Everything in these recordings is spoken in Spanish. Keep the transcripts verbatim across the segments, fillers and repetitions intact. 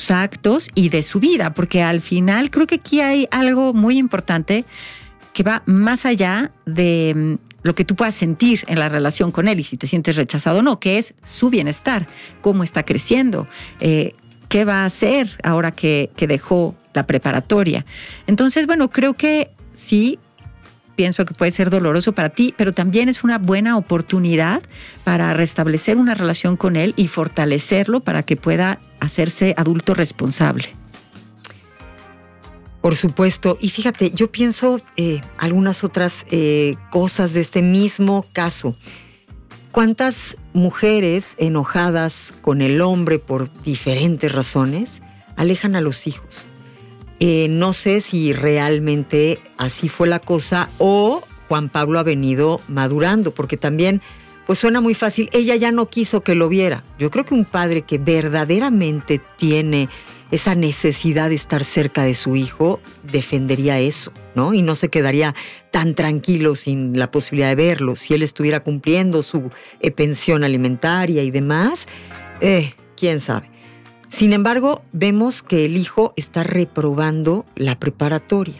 sus actos y de su vida, porque al final creo que aquí hay algo muy importante que va más allá de lo que tú puedas sentir en la relación con él y si te sientes rechazado o no, que es su bienestar, cómo está creciendo, eh, qué va a hacer ahora que, que dejó la preparatoria. Entonces, bueno, creo que sí, pienso que puede ser doloroso para ti, pero también es una buena oportunidad para restablecer una relación con él y fortalecerlo para que pueda hacerse adulto responsable. Por supuesto. Y fíjate, yo pienso eh, algunas otras eh, cosas de este mismo caso. ¿Cuántas mujeres enojadas con el hombre por diferentes razones alejan a los hijos? Eh, no sé si realmente así fue la cosa o Juan Pablo ha venido madurando, porque también pues suena muy fácil, ella ya no quiso que lo viera. Yo creo que un padre que verdaderamente tiene esa necesidad de estar cerca de su hijo defendería eso, ¿no? Y no se quedaría tan tranquilo sin la posibilidad de verlo. Si él estuviera cumpliendo su eh, pensión alimentaria y demás, eh, quién sabe. Sin embargo, vemos que el hijo está reprobando la preparatoria.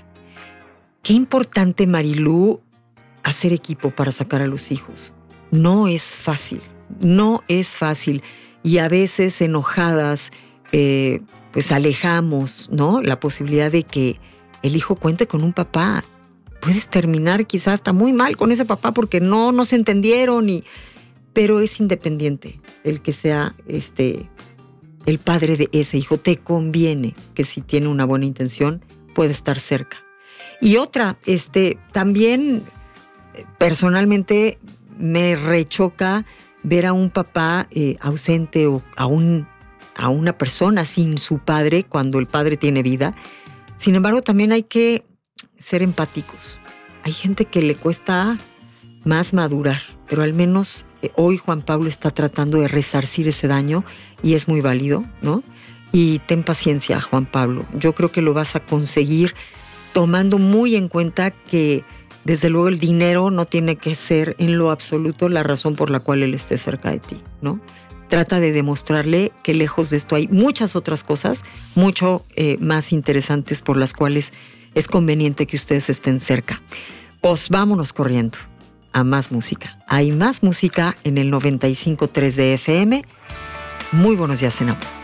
Qué importante, Marilú, hacer equipo para sacar a los hijos. No es fácil, no es fácil. Y a veces enojadas, eh, pues alejamos, ¿no?, la posibilidad de que el hijo cuente con un papá. Puedes terminar quizás hasta muy mal con ese papá porque no, no se entendieron, y, pero es independiente el que sea este, el padre de ese hijo. Te conviene que si tiene una buena intención puede estar cerca. Y otra, este, también personalmente me rechoca ver a un papá eh, ausente o a, un, a una persona sin su padre cuando el padre tiene vida. Sin embargo, también hay que ser empáticos. Hay gente que le cuesta más madurar, pero al menos eh, hoy Juan Pablo está tratando de resarcir ese daño y es muy válido, ¿no? Y ten paciencia, Juan Pablo. Yo creo que lo vas a conseguir tomando muy en cuenta que desde luego el dinero no tiene que ser en lo absoluto la razón por la cual él esté cerca de ti, ¿no? Trata de demostrarle que lejos de esto hay muchas otras cosas, mucho eh, más interesantes por las cuales es conveniente que ustedes estén cerca. Pues vámonos corriendo a más música. Hay más música en el noventa y cinco punto tres de F M. Muy buenos días en amor.